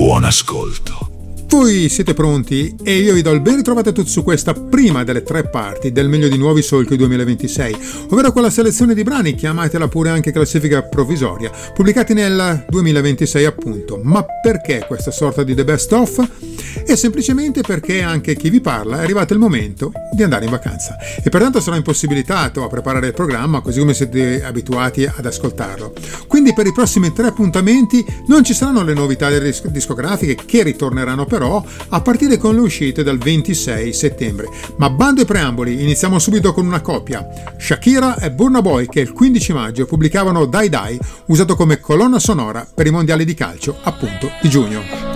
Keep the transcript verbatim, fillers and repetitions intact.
Buon ascolto. Voi siete pronti e io vi do il ben ritrovati a tutti su questa prima delle tre parti del meglio di Nuovi Solchi duemilaventisei, ovvero quella selezione di brani, chiamatela pure anche classifica provvisoria, pubblicati nel duemilaventisei appunto. Ma perché questa sorta di The Best Of? È semplicemente perché anche chi vi parla è arrivato il momento di andare in vacanza e pertanto sarò impossibilitato a preparare il programma così come siete abituati ad ascoltarlo. Quindi per i prossimi tre appuntamenti non ci saranno le novità discografiche, che ritorneranno però a partire con le uscite dal ventisei settembre. Ma bando ai preamboli, iniziamo subito con una coppia, Shakira e Burna Boy, che il quindici maggio pubblicavano Die Die, usato come colonna sonora per i mondiali di calcio appunto di giugno.